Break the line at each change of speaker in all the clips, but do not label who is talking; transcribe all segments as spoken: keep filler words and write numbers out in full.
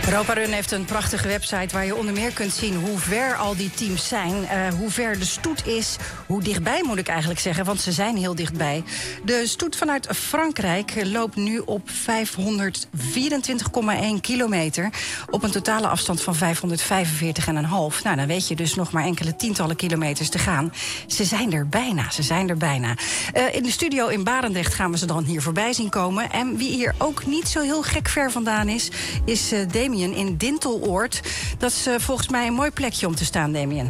Europa Run heeft een prachtige website waar je onder meer kunt zien hoe ver al die teams zijn. Uh, hoe ver de stoet is, hoe dichtbij moet ik eigenlijk zeggen, want ze zijn heel dichtbij. De stoet vanuit Frankrijk loopt nu op vijfhonderdvierentwintig komma één kilometer... op een totale afstand van vijfhonderdvijfenveertig komma vijf. Nou, dan weet je dus nog maar enkele tientallen kilometers te gaan. Ze zijn er bijna, ze zijn er bijna. Uh, in de studio in Barendrecht gaan we ze dan hier voorbij zien komen. En wie hier ook niet zo heel gek ver vandaan is, is uh, Damien in Dinteloord. Dat is uh, volgens mij een mooi plekje om te staan, Damien.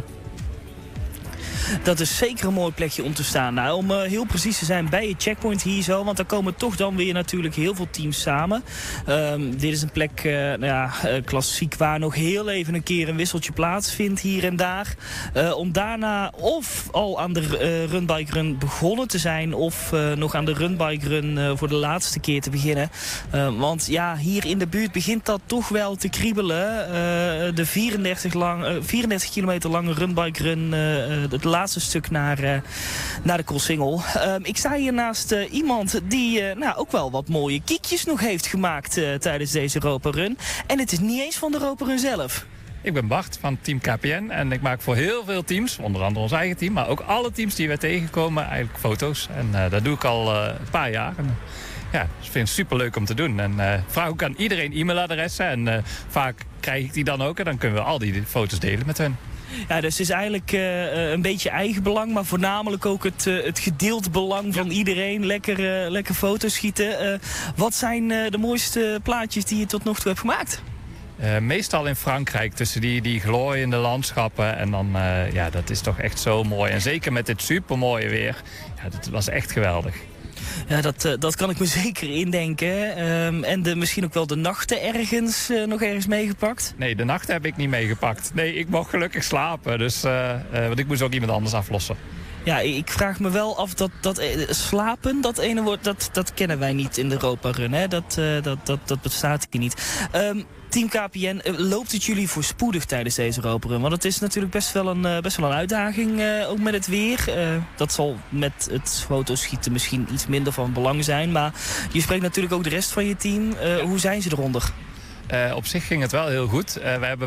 Dat is zeker een mooi plekje om te staan. Nou, om uh, heel precies te zijn bij het checkpoint hier zo. Want daar komen toch dan weer natuurlijk heel veel teams samen. Um, dit is een plek, uh, nou ja, uh, klassiek waar nog heel even een keer een wisseltje plaatsvindt hier en daar. Uh, om daarna of al aan de uh, Runbike Run begonnen te zijn, of uh, nog aan de Runbike Run uh, voor de laatste keer te beginnen. Uh, want ja, hier in de buurt begint dat toch wel te kriebelen. Uh, de vierendertig, lang, uh, vierendertig kilometer lange Runbike Run, uh, het laatste stuk naar, uh, naar de Koolsingel. Uh, ik sta hier naast uh, iemand die uh, nou, ook wel wat mooie kiekjes nog heeft gemaakt uh, tijdens deze Europa Run. En het is niet eens van de Europa Run zelf.
Ik ben Bart van Team K P N en ik maak voor heel veel teams, onder andere ons eigen team, maar ook alle teams die we tegenkomen, eigenlijk foto's. En uh, dat doe ik al uh, een paar jaar. En, ja, ik vind het superleuk om te doen. En uh, vraag ook aan iedereen e-mailadressen en uh, vaak krijg ik die dan ook en dan kunnen we al die foto's delen met hen.
Ja, dus het is eigenlijk uh, een beetje eigenbelang, maar voornamelijk ook het, uh, het gedeeld belang van ja. iedereen. Lekker, uh, lekker foto's schieten. Uh, wat zijn uh, de mooiste plaatjes die je tot nog toe hebt gemaakt?
Uh, meestal in Frankrijk, tussen die, die glooiende landschappen. En dan, uh, ja, dat is toch echt zo mooi. En zeker met dit supermooie weer. Ja, dat was echt geweldig.
Ja, dat, uh, dat kan ik me zeker indenken. Um, en de, misschien ook wel de nachten ergens uh, nog ergens meegepakt?
Nee, de nachten heb ik niet meegepakt. Nee, ik mocht gelukkig slapen. Dus, uh, uh, want ik moest ook iemand anders aflossen.
Ja, ik vraag me wel af dat, dat uh, slapen, dat ene woord, dat, dat kennen wij niet in de Europa Run. Hè? Dat, uh, dat, dat, dat bestaat hier niet. Um, Team K P N, uh, loopt het jullie voorspoedig tijdens deze Europa Run? Want het is natuurlijk best wel een, uh, best wel een uitdaging, uh, ook met het weer. Uh, dat zal met het fotoschieten misschien iets minder van belang zijn. Maar je spreekt natuurlijk ook de rest van je team. Uh, hoe zijn ze eronder?
Uh, op zich ging het wel heel goed. Uh, we hebben